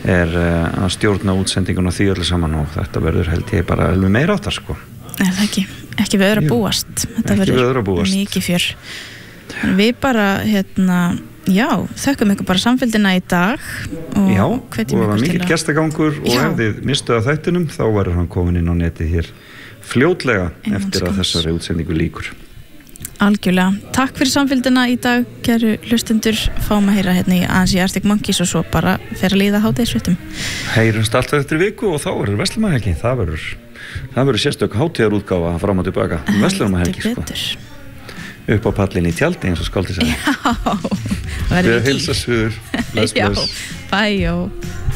að stjórna útsendingun og því öllu saman og þetta verður held ég bara alveg meira áttar sko. Er það ekki við að búast. Þetta verður mikið fjör. Við bara þökkum ykkur bara samfylgdina í dag og hvetjum ykkur til að mikill gestagangur og ef þið mistuð að þættinum þá verður hann komin inn á netið hér fljótlega eftir að þessari útsendingu lýkur. Algjörlega. Takk fyrir samfylgdina í dag, kæru hlustendur. Fáum að heyra hérna í aðeins í Arctic Monkeys og svo bara fer að líða hádegisfréttum. Heyrumst alltaf eftir viku og þá verður verslunarmannahelgi. Það verður sérstök hátíðarútgáfa fram og tilbaka. Verslunarmannahelgi sko. Upp á pallin í tjaldi eins og skáldið sagði. Já. Við heilsa suður. Bless. Bye.